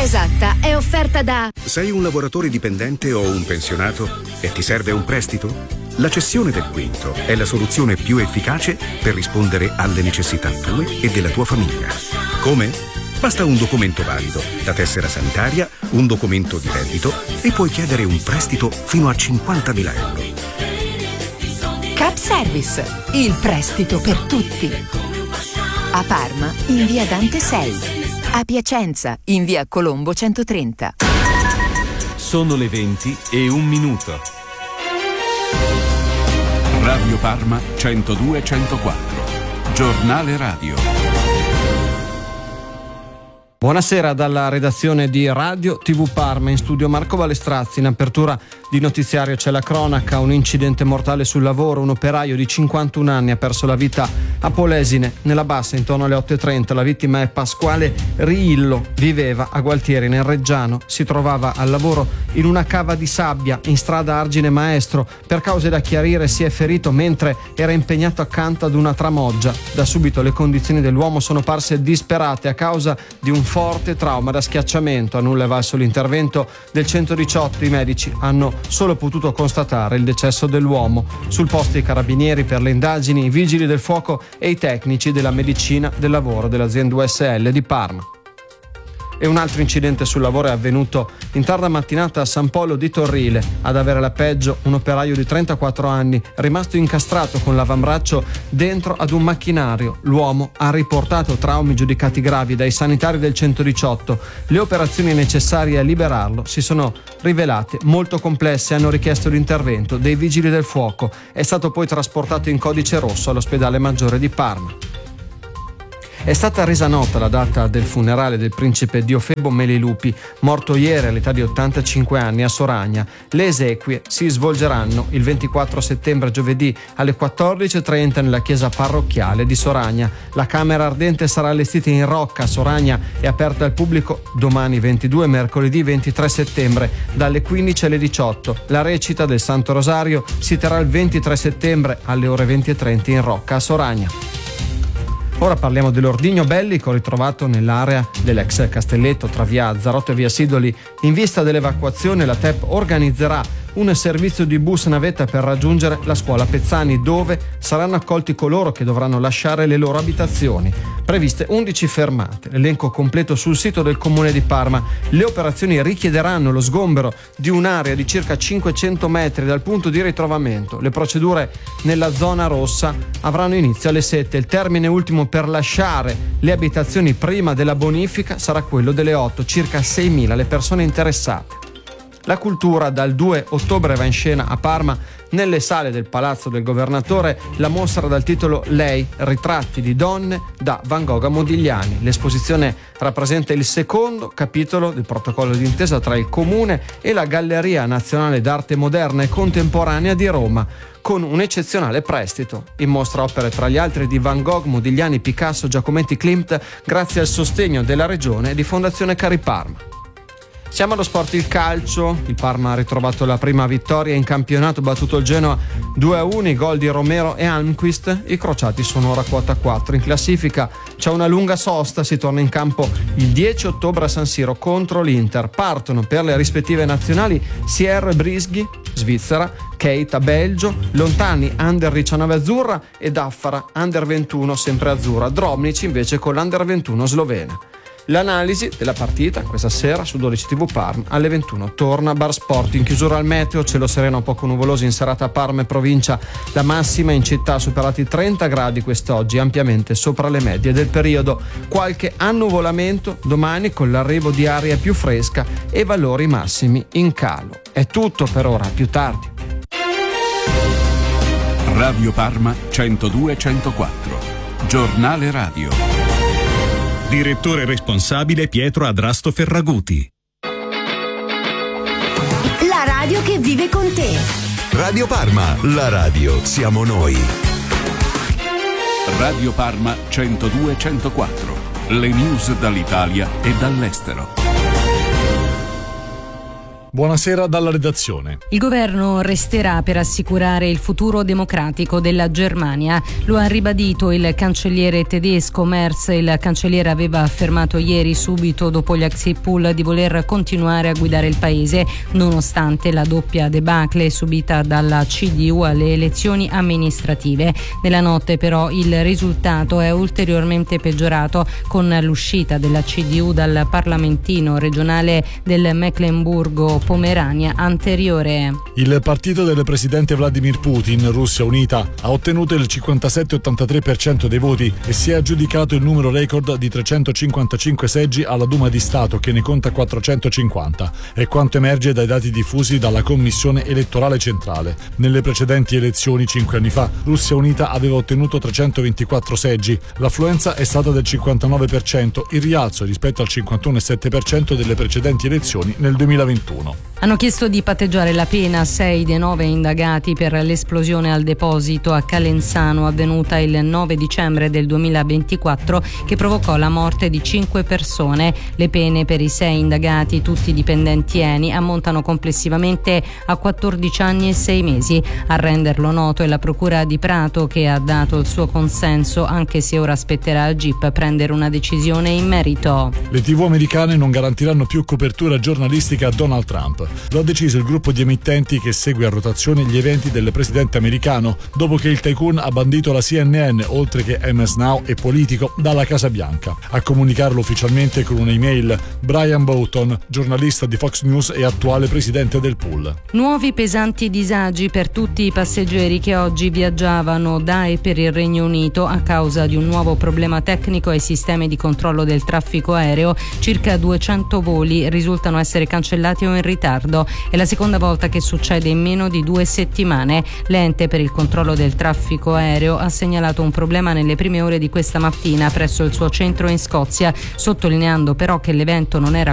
Esatta è offerta da... Sei un lavoratore dipendente o un pensionato e ti serve un prestito? La cessione del quinto è la soluzione più efficace per rispondere alle necessità tue e della tua famiglia. Come? Basta un documento valido, la tessera sanitaria, un documento di reddito e puoi chiedere un prestito fino a 50.000 euro. Cap Service, il prestito per tutti. A Parma, in via Dante 6. A Piacenza, in via Colombo 130. Sono le 20:01. Radio Parma 102-104. Giornale radio. Buonasera dalla redazione di Radio TV Parma, in studio Marco Balestrazzi. In apertura di notiziario c'è la cronaca: un incidente mortale sul lavoro, un operaio di 51 anni ha perso la vita a Polesine, nella Bassa, intorno alle 8:30. La vittima è Pasquale Riillo, viveva a Gualtieri nel Reggiano, si trovava al lavoro in una cava di sabbia in strada Argine Maestro. Per cause da chiarire si è ferito mentre era impegnato accanto ad una tramoggia. Da subito le condizioni dell'uomo sono parse disperate a causa di un forte trauma da schiacciamento. A nulla è valso l'intervento del 118. I medici hanno solo potuto constatare il decesso dell'uomo. Sul posto i carabinieri per le indagini, i vigili del fuoco e i tecnici della medicina del lavoro dell'azienda USL di Parma. E un altro incidente sul lavoro è avvenuto in tarda mattinata a San Polo di Torrile. Ad avere la peggio un operaio di 34 anni rimasto incastrato con l'avambraccio dentro ad un macchinario. L'uomo ha riportato traumi giudicati gravi dai sanitari del 118. Le operazioni necessarie a liberarlo si sono rivelate molto complesse e hanno richiesto l'intervento dei vigili del fuoco. È stato poi trasportato in codice rosso all'ospedale maggiore di Parma. È stata resa nota la data del funerale del principe Diofebo Melilupi, morto ieri all'età di 85 anni a Soragna. Le esequie si svolgeranno il 24 settembre, giovedì, alle 14:30 nella chiesa parrocchiale di Soragna. La camera ardente sarà allestita in rocca a Soragna e aperta al pubblico domani 22 e mercoledì 23 settembre dalle 15 alle 18. La recita del Santo Rosario si terrà il 23 settembre alle ore 20:30 in rocca a Soragna. Ora parliamo dell'ordigno bellico ritrovato nell'area dell'ex castelletto tra via Azzarotto e via Sidoli. In vista dell'evacuazione la TEP organizzerà un servizio di bus navetta per raggiungere la scuola Pezzani, dove saranno accolti coloro che dovranno lasciare le loro abitazioni. Previste 11 fermate, l'elenco completo sul sito del comune di Parma. Le operazioni richiederanno lo sgombero di un'area di circa 500 metri dal punto di ritrovamento. Le procedure nella zona rossa avranno inizio alle 7. Il termine ultimo per lasciare le abitazioni prima della bonifica sarà quello delle 8. Circa 6.000 le persone interessate. La cultura dal 2 ottobre va in scena a Parma nelle sale del Palazzo del Governatore la mostra dal titolo Lei, ritratti di donne da Van Gogh a Modigliani. L'esposizione rappresenta il secondo capitolo del protocollo d'intesa tra il Comune e la Galleria Nazionale d'Arte Moderna e Contemporanea di Roma, con un eccezionale prestito. In mostra opere tra gli altri di Van Gogh, Modigliani, Picasso, Giacometti, Klimt, grazie al sostegno della Regione e di Fondazione Cari Parma. Siamo allo sport, il calcio. Il Parma ha ritrovato la prima vittoria in campionato, battuto il Genoa 2-1, i gol di Romero e Almquist. I crociati sono ora quota 4. In classifica c'è una lunga sosta, si torna in campo il 10 ottobre a San Siro contro l'Inter. Partono per le rispettive nazionali Sierra e Brisghi, Svizzera, Keita, Belgio, Lontani, Under 19 azzurra e Daffara, Under 21 sempre azzurra. Drobnic invece con l'Under 21 slovena. L'analisi della partita questa sera su 12 TV Parma alle 21. Torna Bar Sport. In chiusura al meteo, cielo sereno poco nuvoloso in serata a Parma e provincia. La massima in città ha superato i 30 gradi quest'oggi, ampiamente sopra le medie del periodo. Qualche annuvolamento domani con l'arrivo di aria più fresca e valori massimi in calo. È tutto per ora, più tardi. Radio Parma 102-104. Giornale radio. Direttore responsabile Pietro Adrasto Ferraguti. La radio che vive con te. Radio Parma, la radio siamo noi. Radio Parma 102-104. Le news dall'Italia e dall'estero. Buonasera dalla redazione. Il governo resterà per assicurare il futuro democratico della Germania. Lo ha ribadito il cancelliere tedesco Merz. Il cancelliere aveva affermato ieri, subito dopo gli exit poll, di voler continuare a guidare il paese, nonostante la doppia debacle subita dalla CDU alle elezioni amministrative. Nella notte però il risultato è ulteriormente peggiorato, con l'uscita della CDU dal parlamentino regionale del Mecklenburgo-Pomerania anteriore. Il partito del presidente Vladimir Putin, Russia Unita, ha ottenuto il 57,83% dei voti e si è aggiudicato il numero record di 355 seggi alla Duma di Stato, che ne conta 450. È quanto emerge dai dati diffusi dalla Commissione elettorale centrale. Nelle precedenti elezioni 5 anni fa, Russia Unita aveva ottenuto 324 seggi. L'affluenza è stata del 59%, il rialzo rispetto al 51,7% delle precedenti elezioni nel 2021. Hanno chiesto di patteggiare la pena 6 dei 9 indagati per l'esplosione al deposito a Calenzano avvenuta il 9 dicembre del 2024, che provocò la morte di 5 persone. Le pene per i 6 indagati, tutti dipendenti ENI, ammontano complessivamente a 14 anni e 6 mesi. A renderlo noto è la Procura di Prato, che ha dato il suo consenso, anche se ora spetterà al GIP prendere una decisione in merito. Le TV americane non garantiranno più copertura giornalistica a Donald Trump. Lo ha deciso il gruppo di emittenti che segue a rotazione gli eventi del presidente americano, dopo che il tycoon ha bandito la CNN, oltre che MS Now e Politico, dalla Casa Bianca. A comunicarlo ufficialmente con un'email Brian Boughton, giornalista di Fox News e attuale presidente del pool. Nuovi pesanti disagi per tutti i passeggeri che oggi viaggiavano da e per il Regno Unito a causa di un nuovo problema tecnico ai sistemi di controllo del traffico aereo. Circa 200 voli risultano essere cancellati o in ritardo. È la seconda volta che succede in meno di 2 settimane. L'ente per il controllo del traffico aereo ha segnalato un problema nelle prime ore di questa mattina presso il suo centro in Scozia, sottolineando però che l'evento non era